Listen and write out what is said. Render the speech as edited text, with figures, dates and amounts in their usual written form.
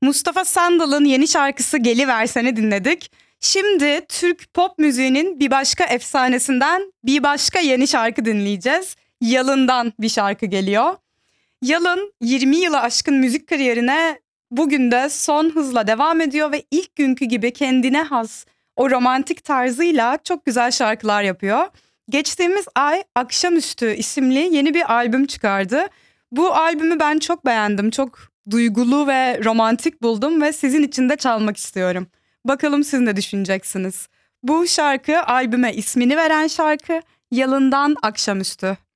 Mustafa Sandal'ın yeni şarkısı Geliversene dinledik. Şimdi Türk pop müziğinin bir başka efsanesinden bir başka yeni şarkı dinleyeceğiz. Yalın'dan bir şarkı geliyor. Yalın 20 yılı aşkın müzik kariyerine bugün de son hızla devam ediyor ve ilk günkü gibi kendine has o romantik tarzıyla çok güzel şarkılar yapıyor. Geçtiğimiz ay Akşamüstü isimli yeni bir albüm çıkardı. Bu albümü ben çok beğendim. Çok duygulu ve romantik buldum ve sizin için de çalmak istiyorum. Bakalım siz ne düşüneceksiniz? Bu şarkı albüme ismini veren şarkı Yalın'dan Akşamüstü.